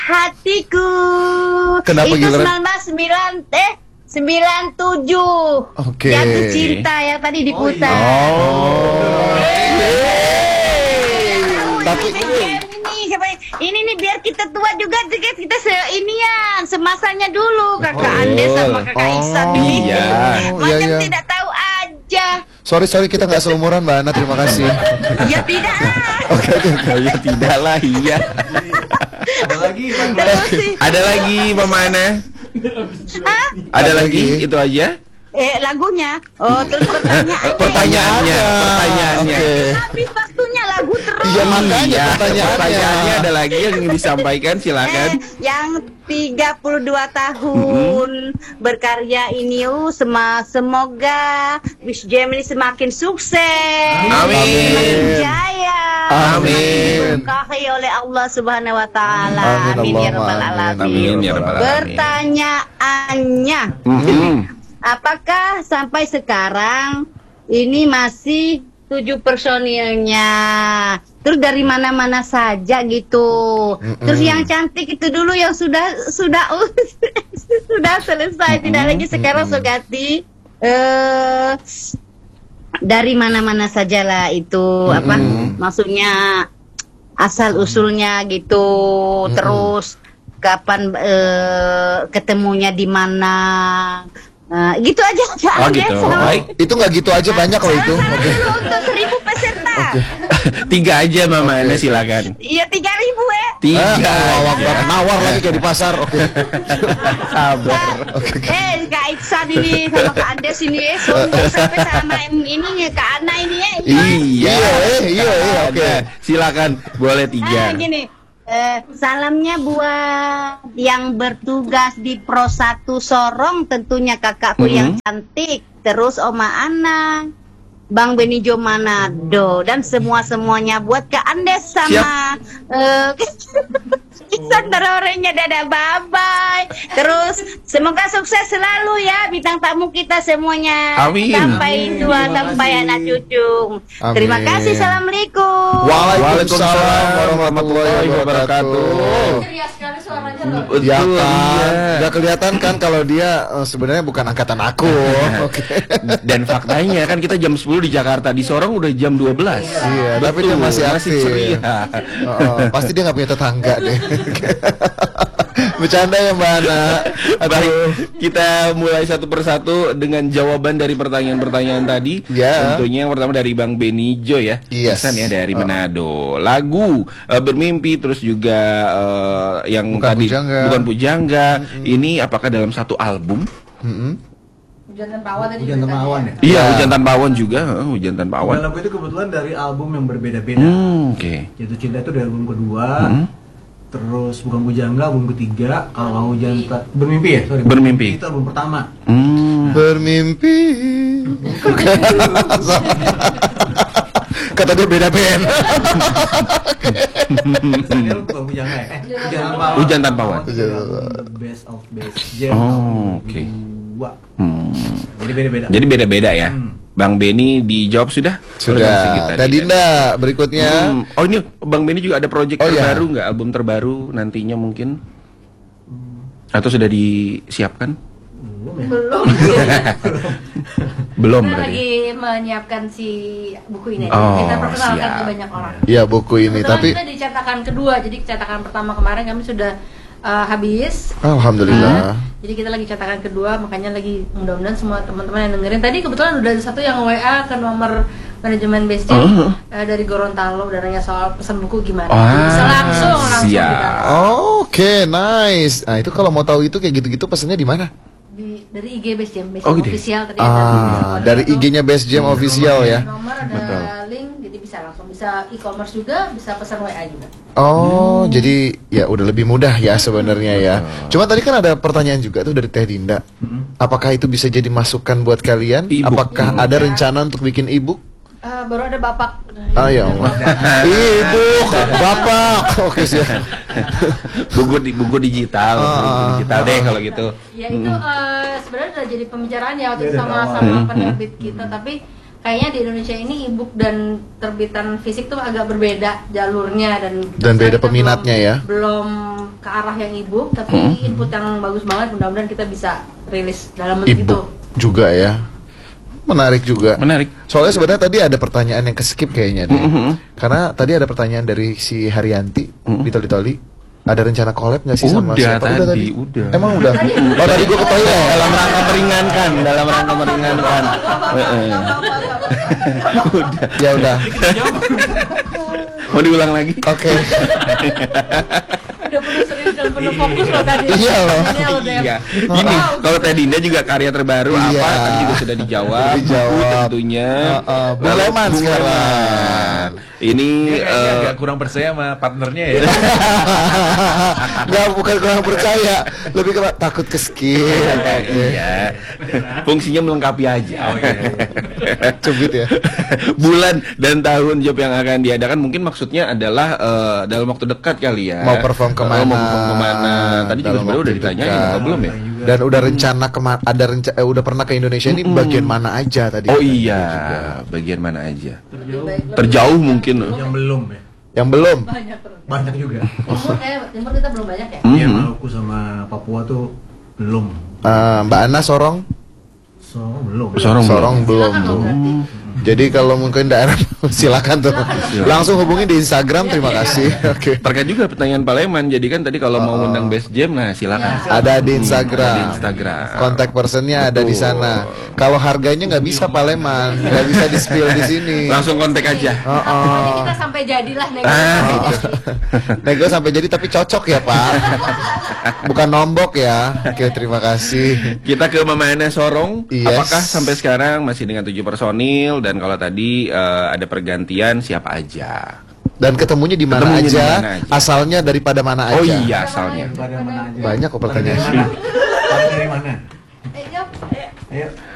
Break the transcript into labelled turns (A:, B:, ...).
A: hatiku.
B: Kenapa
A: itu
B: giliran?
A: 97.
B: Oke.
A: Jatuh cinta yang tadi diputar.
B: Tapi
A: ini nih biar kita tua juga, kita inian semasanya dulu kakak Andes sama kakak Iksan nih.
C: Iya.
A: Macam
B: Iya.
A: tidak tahu aja.
B: Sorry kita nggak seumuran Mbak Ana, terima kasih.
A: Ya tidak lah.
B: Oke.
C: Ya tidak lah, iya.
A: Terus sih.
C: Ada lagi Mama Ana?
A: Hah?
C: Ada lagi? Itu aja?
A: Lagunya. Oh, terus pertanyaannya.
C: Pertanyaannya.
B: Oke.
A: Habis waktunya lagu terus.
B: Iya, makanya
C: Iya,
B: pertanyaannya.
C: pertanyaannya ada lagi yang ingin disampaikan, silakan.
A: Yang 32 tahun berkarya ini semoga Wish Jam ini semakin sukses.
C: Amin.
A: Semakin jaya.
B: Amin.
A: Diberkahi oleh Allah Subhanahu wa taala.
B: Amin,
A: Amin ya
B: Allahumma
A: rabbal
B: amin.
A: alamin.
C: Amin ya rabbal alamin.
A: Pertanyaannya, apakah sampai sekarang ini masih 7 personilnya? Terus dari mana-mana saja gitu. Terus yang cantik itu dulu yang sudah sudah selesai, tidak lagi sekarang Sugati. Dari mana-mana sajalah itu apa? Maksudnya asal usulnya gitu. Terus kapan ketemunya di mana? Gitu aja.
C: Oh gitu. Baik.
B: Itu nggak gitu aja, banyak loh itu. Oke.
A: Untuk 1000 peserta.
C: 3 aja Mama Ana, silakan.
A: Iya 3000 ya.
C: 3.
B: Nawar lagi kayak di pasar. Oke.
C: Sabar.
A: Kak Iksan ini sama Kak Andes ini sombong sampai sama ini Kak Ana ini ya.
C: Iya, oke. Silakan, boleh 3.
A: Gini. Salamnya buat yang bertugas di Pro 1 Sorong, tentunya kakakku yang cantik, terus Oma Ana, Bang Benijo Manado, dan semuanya buat Kak Andes sama Iksan Dororenya. Dadah, bye-bye. Terus semoga sukses selalu ya bintang tamu kita semuanya.
C: Amin.
A: Sampai tua, sampai anak cucu.
B: Amin.
A: Terima kasih. Assalamualaikum.
B: Waalaikumsalam warahmatullahi wabarakatuh.
D: Ceria sekali suaranya loh.
C: Betul,
B: Ya kan,
C: iya.
B: nggak kelihatan kan kalau dia sebenarnya bukan angkatan aku. Oke.
C: Dan faktanya kan kita jam 10 di Jakarta, di Sorong udah jam 12.
B: Iya, tapi dia masih aktif.
C: ceria.
B: Pasti dia nggak punya tetangga deh. Bercanda ya Mbak Ana.
C: Baik, kita mulai satu persatu dengan jawaban dari pertanyaan-pertanyaan tadi.
B: Ya.
C: Tentunya yang pertama dari Bang Benijo ya.
B: Yes.
C: Pesan ya dari Manado. Lagu Bermimpi, terus juga yang
B: Bukan
C: tadi
B: Pujangga.
C: Bukan Pujangga. Ini apakah dalam satu album?
D: Hujan tanpa awan tadi.
E: Hujan tanpa awan ya?
C: Iya, Hujan Tanpa Awan juga. Hujan Tanpa Awan.
E: Dan lagu itu kebetulan dari album yang berbeda-beda.
C: Oke.
E: Jatuh Cinta itu dari album kedua. Terus Bukan Pujangga album ketiga. Kalau Bermimpi ya, sorry.
C: Bermimpi.
E: Itu album pertama.
B: Bermimpi. Kata dia beda band.
E: Ini Bukan Pujangga ya?
C: Hujan Tanpa Awan.
E: Itu dari album The Best of Best Jam.
C: Oke.
E: Kedua. Jadi beda-beda.
C: Jadi beda-beda ya. Bang Beni dijawab sudah?
B: Sudah. Dinda berikutnya.
C: Oh ini Bang Beni juga ada project
B: Oh, iya.
C: terbaru nggak? Album terbaru nantinya mungkin? Atau sudah disiapkan?
D: Belum.
C: Belum
D: Kita
C: berarti.
D: lagi menyiapkan si buku ini.
C: Oh,
D: Kita perkenalkan
C: siap.
D: ke banyak orang.
B: Iya buku ini,
D: Kebetulan
B: tapi
D: kita di cetakan kedua, jadi cetakan pertama kemarin kami sudah habis.
B: alhamdulillah.
D: Jadi kita lagi cetakan kedua, makanya lagi mudah-mudahan semua teman-teman yang dengerin. Tadi kebetulan udah ada satu yang WA ke nomor manajemen Best Jam dari Gorontalo, udah nanya soal pesan buku gimana. Bisa langsung
C: siap.
D: didapat.
B: Oke, nice. Nah itu kalau mau tahu itu kayak gitu-gitu pesannya di mana?
D: Dari IG Best Jam, Best
C: Oh,
D: Jam
C: gitu.
D: official tadi
B: Dari IG-nya Best Jam official ya.
D: nomor ada link, jadi bisa langsung, bisa e-commerce juga, bisa pesan WA juga.
B: Oh, jadi ya udah lebih mudah ya sebenarnya ya. Cuma tadi kan ada pertanyaan juga tuh dari Teh Dinda. Apakah itu bisa jadi masukan buat kalian?
C: E-book.
B: Apakah ada rencana untuk bikin e-book?
D: Baru ada Bapak.
B: Ah ya Allah. E-book, Bapak. Oke sih.
C: buku digital, buku digital deh kalau gitu.
D: Ya itu sebenarnya udah jadi pembicaraan ya waktu itu sama penerbit kita, tapi kayaknya di Indonesia ini e-book dan terbitan fisik tuh agak berbeda jalurnya dan
B: Dan beda
D: kita
B: peminatnya ya.
D: belum ke arah yang e-book, tapi input yang bagus banget. Mudah-mudahan kita bisa rilis dalam bentuk itu.
B: Ibu juga ya. Menarik juga.
C: Menarik.
B: Soalnya sebenarnya tadi ada pertanyaan yang keskip kayaknya deh. Karena tadi ada pertanyaan dari si Haryanti di Toli-Toli. Ada rencana collab nggak sih sama
C: Udah
B: siapa?
C: tadi, udah.
B: Emang udah? Oh tadi gue ke toilet.
C: Dalam rangka meringankan. Heeh. Udah.
B: Ya udah.
C: Mau diulang lagi?
B: Oke.
D: Udah penuh serius dan penuh fokus loh tadi.
B: Iya loh.
C: Iya. Gini, kalau Teh Dinda juga karya terbaru
B: Iya.
C: apa? Tadi juga sudah dijawab.
B: Dijawab.
C: Buku tentunya.
B: Bung
C: Lalu
B: Leman
C: Bung
B: sekarang.
C: Leman. Ini
F: Kayaknya agak kurang percaya sama partnernya ya.
B: Nggak, bukan kurang percaya, lebih ke takut ke skip.
C: iya. Fungsinya melengkapi aja.
B: Cubit ya.
C: Bulan dan tahun job yang akan diadakan mungkin maksudnya adalah dalam waktu dekat kali ya.
B: Mau perform kemana?
C: Mau perform kemana? Tadi juga
B: Dalam
C: sebenarnya udah
B: waktu
C: ditanyain
B: dekat.
C: apa belum ya?
B: Dan udah rencana udah pernah ke Indonesia ini bagian mana aja tadi?
C: Oh iya, bagian mana aja? Terjauh mungkin.
E: Yang belum ya.
B: Yang belum.
E: Banyak juga.
D: Timur kita belum banyak ya.
E: Iya, Maluku sama Papua tuh belum.
B: Mbak Ana Sorong?
E: Belum.
B: Sorong belum.
D: Silakan dong, berarti.
B: Jadi kalau mungkin daerah silakan tuh. Langsung hubungi di Instagram. Terima kasih. Oke.
C: Terkait juga pertanyaan Paleman. Jadi kan tadi kalau mau undang Best Jam, nah silakan.
B: Ada di Instagram.
C: Ada di Instagram.
B: Kontak personnya ada di sana. Kalau harganya nggak bisa Paleman, nggak bisa di spill di sini.
C: Langsung kontak aja.
D: Nanti kita sampai jadilah nego.
B: Nego sampai jadi tapi cocok ya Pak. Bukan nombok ya. Oke, terima kasih.
C: Kita ke Mama Ana Sorong.
B: Yes.
C: Apakah sampai sekarang masih dengan 7 personil? Dan kalau tadi ada pergantian siapa aja?
B: Dan ketemunya di mana
C: Ketemunya di
B: aja,
C: mana aja.
B: asalnya daripada mana aja.
C: Oh iya asalnya.
E: Pada mana aja.
B: Banyak kok pertanyaan.
E: Dari mana?
D: Jawab.
E: Ayo.